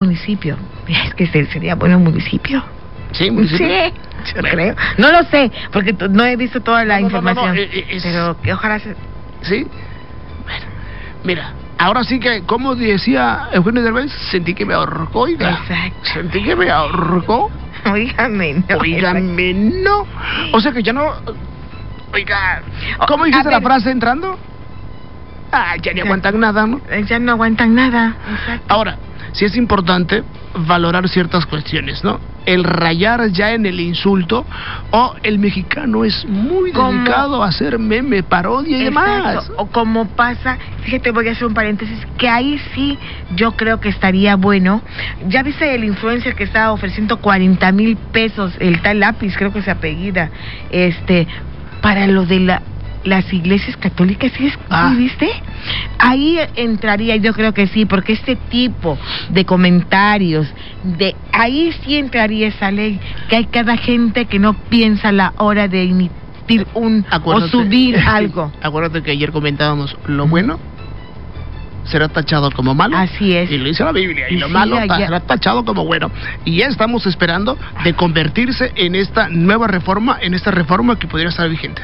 municipio. Es que sería bueno municipio. Sí, municipio. Sí, yo creo. No lo sé, porque no he visto toda la información. Pero que ojalá se... Sí. Bueno, mira, ahora sí que, como decía Eugenio Derbez, sentí que me ahorcó, oiga. Exacto. Sentí que me ahorcó. Óigame, no. Óigame, no. O sea que ya no... Oiga, ¿cómo dijiste la frase entrando? Ah, ya ni aguantan nada, ¿no? Ya no aguantan nada. Exacto. Ahora, sí es importante valorar ciertas cuestiones, ¿no? El rayar ya en el insulto, o el mexicano es muy dedicado a hacer meme, parodia y demás. O como pasa, fíjate, voy a hacer un paréntesis, que ahí sí yo creo que estaría bueno. Ya viste el influencer que estaba ofreciendo 40,000 pesos, el tal Lápiz, creo que se apellida, para lo de las iglesias católicas, ¿sí viste? Ahí entraría, yo creo que sí, porque este tipo de comentarios, ahí sí entraría esa ley, que hay cada gente que no piensa a la hora de emitir o subir algo. Acuérdate que ayer comentábamos, lo bueno será tachado como malo. Así es. Y lo dice la Biblia. Y lo malo será tachado como bueno. Y ya estamos esperando de convertirse en esta nueva reforma, en esta reforma que podría estar vigente.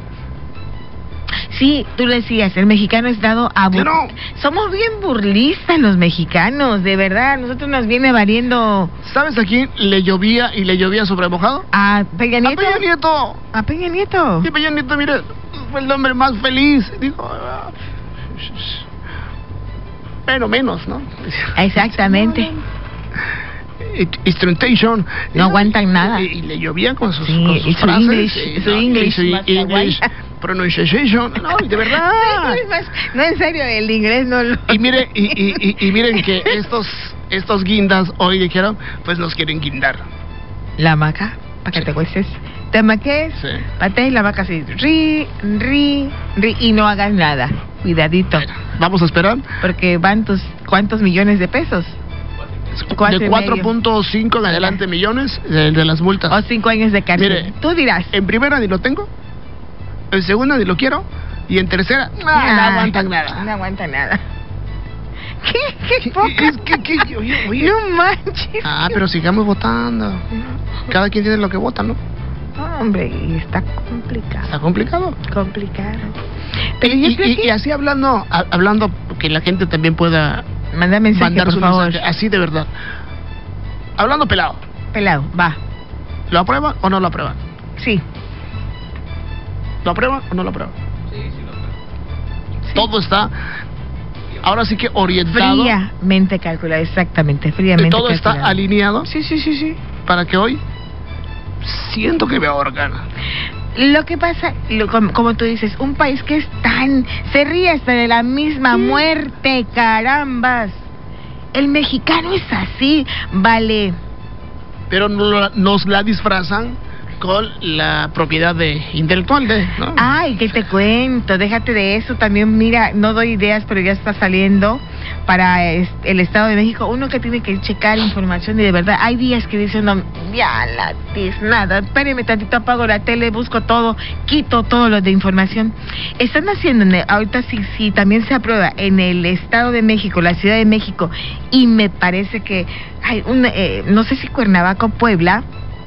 Sí, tú lo decías, el mexicano es dado a... Somos bien burlistas los mexicanos, de verdad, nosotros nos viene valiendo... ¿Sabes a quién le llovía y le llovía sobre mojado? ¿A Peña Nieto? ¡A Peña Nieto! ¿A Peña Nieto? Sí, Peña Nieto, mire, fue el hombre más feliz. Dijo... Pero menos, ¿no? Exactamente. Instrumentation. No aguantan nada. Y le llovía con sus frases. Su English pronunciation. No, de verdad. No, en serio, el inglés no lo... Y mire, y miren que estos guindas hoy dijeron, pues nos quieren guindar. La maca, para que te cuestes. Te maques, patees la vaca así, ri, y no hagas nada. Cuidadito. Bueno, vamos a esperar. Porque van ¿cuántos millones de pesos? De 4.5 en adelante millones de las multas. O 5 años de cárcel. Mire, tú dirás. En primera ni lo tengo, en segunda ni lo quiero, y en tercera no aguantan nada. No aguantan nada. ¿Qué poca? Oye. No manches. Pero sigamos votando. Cada quien tiene lo que vota, ¿no? No, hombre, y está complicado. ¿Está complicado? Complicado. Pero y así hablando que la gente también pueda mandar mensaje, por favor. Mensaje, así de verdad. Hablando pelado. Pelado, va. ¿Lo aprueban o no lo aprueban? Sí. ¿Lo aprueban o no lo aprueban? Sí, lo aprueban. Sí. Todo está, ahora sí que orientado. Fríamente calculado, exactamente, fríamente todo calculado. Está alineado. Sí. Para que hoy siento que me ahorcan. Lo que pasa, como tú dices, un país que es se ríe hasta de la misma muerte, carambas. El mexicano es así, vale. Pero nos la disfrazan con la propiedad intelectual ¿no? Ay, ¿qué te cuento? Déjate de eso. También, mira, no doy ideas, pero ya está saliendo para el Estado de México uno que tiene que checar información y de verdad hay días que dicen, no, ya la nada, espéreme tantito, apago la tele, busco todo, quito todo lo de información. Están haciendo, ahorita si también se aprueba en el Estado de México, la Ciudad de México, y me parece que hay no sé si Cuernavaca o Puebla,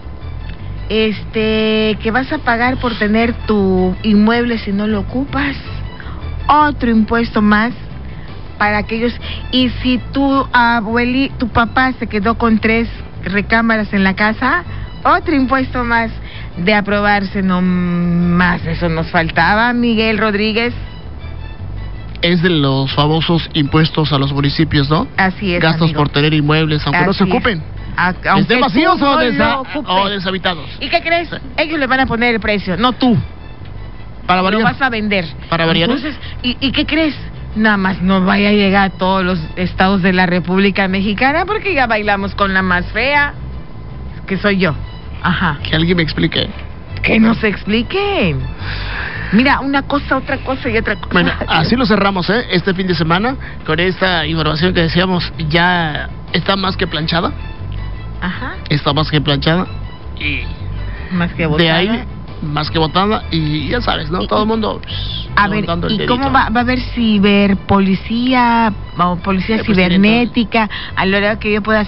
que vas a pagar por tener tu inmueble si no lo ocupas, otro impuesto más para aquellos, y si tu papá se quedó con 3 recámaras en la casa, otro impuesto más de aprobarse, no más, eso nos faltaba, Miguel Rodríguez. Es de los famosos impuestos a los municipios, ¿no? Así es, gastos amigo. Por tener inmuebles, aunque no se ocupen. ¿Estén vacíos o deshabitados? ¿Y qué crees? Sí. Ellos le van a poner el precio, no tú. Para variar. Lo vas a vender. Para variar. Entonces, ¿y qué crees? Nada más no vaya a llegar a todos los estados de la República Mexicana porque ya bailamos con la más fea, que soy yo. Ajá. Que alguien me explique. Que nos expliquen. Mira, una cosa, otra cosa y otra cosa. Bueno, así lo cerramos, este fin de semana, con esta información que decíamos, ya está más que planchada. Ajá. Está más que planchada. Y más que votada. De ahí, más que votada. Y ya sabes, ¿no? Todo el mundo... A ver, ¿y cómo va a haber ciberpolicía o policía cibernética a la hora que yo pueda